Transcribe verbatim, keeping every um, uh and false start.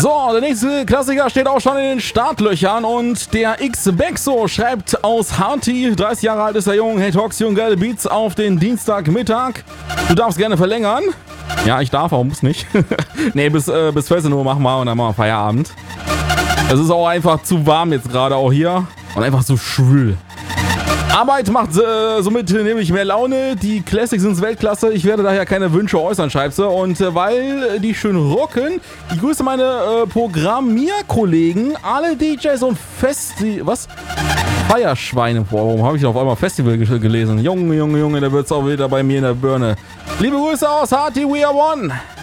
So, der nächste Klassiker steht auch schon in den Startlöchern und der X-Bexo schreibt aus Harty, dreißig Jahre alt ist der Junge, hey Toxion, geile Beats auf den Dienstagmittag. Du darfst gerne verlängern. Ja, ich darf, aber muss nicht. Nee, bis, äh, bis vierzehn Uhr machen wir und dann machen wir Feierabend. Es ist auch einfach zu warm jetzt gerade auch hier und einfach so schwül. Arbeit macht äh, somit nämlich mehr Laune. Die Classics sind Weltklasse. Ich werde daher keine Wünsche äußern, Scheibse. Und äh, weil die schön rocken, ich grüße meine äh, Programmierkollegen, alle D Js und Festi... Was? Feierschweine. Warum habe ich auf einmal Festival ge gelesen? Junge, Junge, Junge, da wird's auch wieder bei mir in der Birne. Liebe Grüße aus Harty, we are one.